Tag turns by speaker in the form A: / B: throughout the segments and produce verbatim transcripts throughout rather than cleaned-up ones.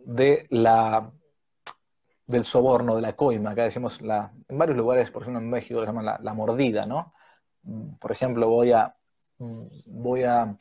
A: de la, del soborno, de la coima. Acá decimos, la, en varios lugares, por ejemplo en México, lo llaman la, la mordida, ¿no? Por ejemplo, voy a, voy a,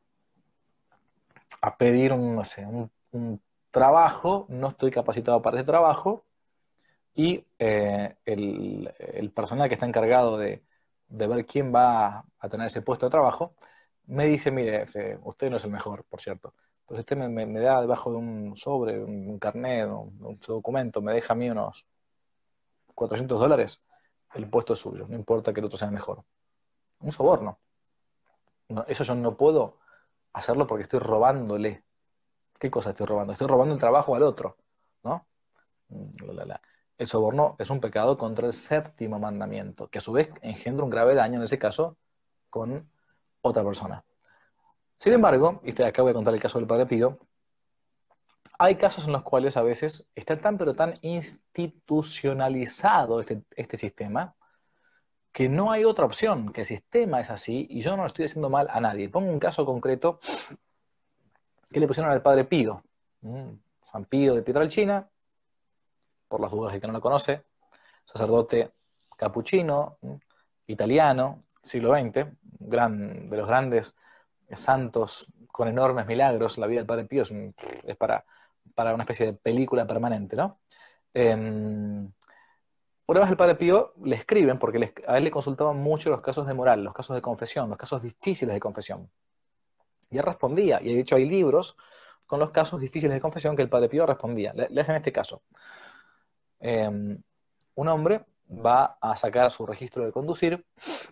A: a pedir un, no sé, un, un trabajo, no estoy capacitado para ese trabajo, y eh, el, el personal que está encargado de, de ver quién va a tener ese puesto de trabajo, me dice, mire, este, usted no es el mejor, por cierto, pues usted me, me- me da debajo de un sobre, un, un carnet, un, un documento, me deja a mí unos cuatrocientos dólares, el puesto es suyo, no importa que el otro sea mejor. Un soborno. No, eso yo no puedo hacerlo porque estoy robándole. ¿Qué cosa estoy robando? Estoy robando el trabajo al otro, ¿no? La, la, la. El soborno es un pecado contra el séptimo mandamiento, que a su vez engendra un grave daño, en ese caso, con otra persona. Sin embargo, y te acabo de contar el caso del Padre Pío, hay casos en los cuales a veces está tan pero tan institucionalizado este, este sistema que no hay otra opción, que el sistema es así y yo no lo estoy haciendo mal a nadie. Pongo un caso concreto que le pusieron al Padre Pío, ¿Mm? San Pío de Pietrelcina, por las dudas de que no lo conoce, sacerdote capuchino, ¿Mm? Italiano, siglo veinte, gran, de los grandes santos con enormes milagros. La vida del Padre Pío es, un- es para, para una especie de película permanente, ¿no? Eh, Una vez el Padre Pío le escriben, porque le- a él le consultaban mucho los casos de moral, los casos de confesión, los casos difíciles de confesión. Y él respondía, y de hecho hay libros con los casos difíciles de confesión que el Padre Pío respondía. Le, le hacen este caso. Eh, un hombre va a sacar su registro de conducir,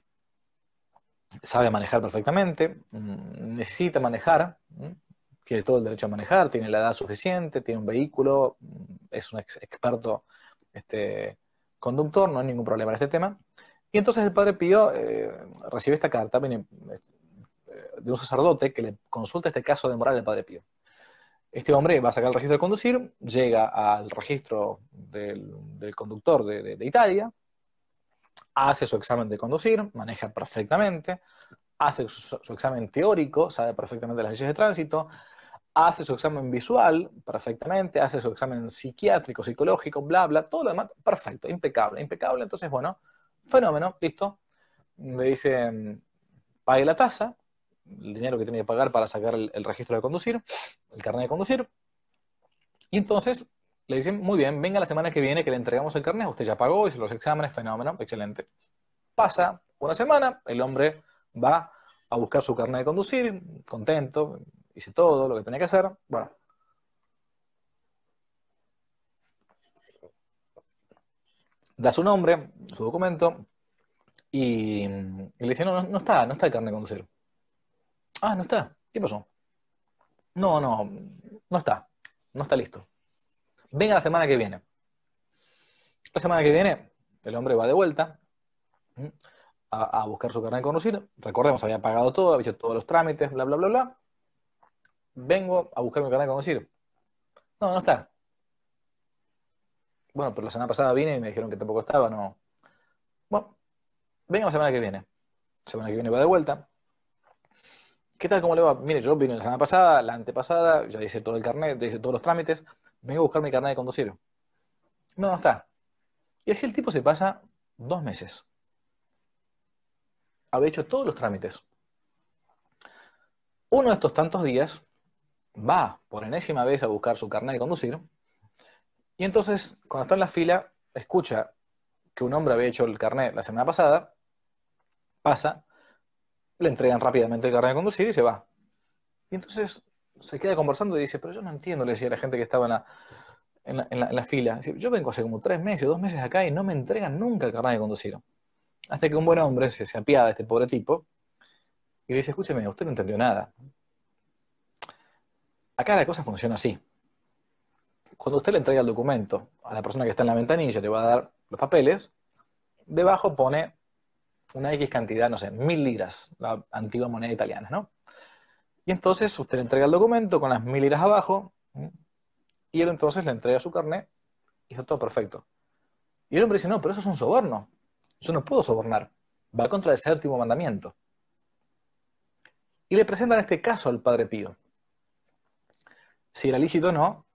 A: sabe manejar perfectamente, mm, necesita manejar, mm, tiene todo el derecho a manejar, tiene la edad suficiente, tiene un vehículo, mm, es un ex- experto este, conductor, no hay ningún problema en este tema. Y entonces el Padre Pío eh, recibe esta carta, viene, eh, de un sacerdote que le consulta este caso de moral al Padre Pío. Este hombre va a sacar el registro de conducir, llega al registro del, del conductor de, de- de Italia, hace su examen de conducir, maneja perfectamente, hace su, su examen teórico, sabe perfectamente las leyes de tránsito, hace su examen visual perfectamente, hace su examen psiquiátrico, psicológico, bla, bla, todo lo demás, perfecto, impecable, impecable. Entonces, bueno, fenómeno, listo. Le dicen, pague la tasa, el dinero que tiene que pagar para sacar el, el registro de conducir, el carnet de conducir, y entonces le dicen, muy bien, venga la semana que viene que le entregamos el carnet, usted ya pagó, hizo los exámenes, fenómeno, excelente. Pasa una semana, el hombre va a buscar su carnet de conducir, contento, hice todo lo que tenía que hacer. Bueno, da su nombre, su documento, y, y le dice, no, no, no está, no está el carnet de conducir. Ah, no está. ¿Qué pasó? No, no, no está. No está listo. Venga la semana que viene. La semana que viene, el hombre va de vuelta ¿m? a, a buscar su carnet de conducir. Recordemos, había pagado todo, había hecho todos los trámites, bla, bla, bla, bla. Vengo a buscar mi carnet de conducir. No, no está. Bueno, pero la semana pasada vine y me dijeron que tampoco estaba, no. Bueno, venga la semana que viene. La semana que viene va de vuelta. ¿Qué tal? ¿Cómo le va? Mire, yo vine la semana pasada, la antepasada, ya hice todo el carnet, ya hice todos los trámites. Vengo a buscar mi carnet de conducir. No, no está. Y así el tipo se pasa dos meses. Había hecho todos los trámites. Uno de estos tantos días va por enésima vez a buscar su carnet de conducir y entonces, cuando está en la fila, escucha que un hombre había hecho el carnet la semana pasada, pasa, le entregan rápidamente el carnet de conducir y se va. Y entonces se queda conversando y dice, pero yo no entiendo, le decía a la gente que estaba en la, en la, en la- en la fila. Dice, yo vengo hace como tres meses, dos meses acá y no me entregan nunca el carnet de conducir. Hasta que un buen hombre se, se apiada de este pobre tipo y le dice, escúcheme, usted no entendió nada. Acá la cosa funciona así. Cuando usted le entrega el documento a la persona que está en la ventanilla, le va a dar los papeles, debajo pone una X cantidad, no sé, mil liras, la antigua moneda italiana, ¿no? Y entonces usted le entrega el documento con las mil liras abajo, ¿m? Y él entonces le entrega su carnet y está todo perfecto. Y el hombre dice, no, pero eso es un soborno. Yo no puedo sobornar. Va contra el séptimo mandamiento. Y le presentan este caso al Padre Pío. Si era lícito o no,